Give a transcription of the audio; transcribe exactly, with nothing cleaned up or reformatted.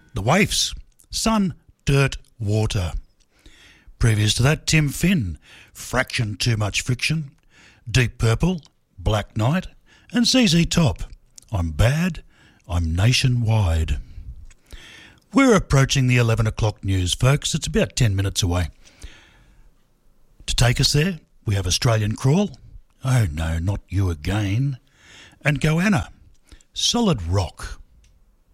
The Waifs, Sun, Dirt, Water. Previous to that, Tim Finn, Fraction Too Much Friction, Deep Purple, Black Knight, and Z Z Top, I'm Bad, I'm Nationwide. We're approaching the eleven o'clock news, folks. It's about ten minutes away. To take us there, we have Australian Crawl, Oh No, Not You Again, and Goanna, Solid Rock.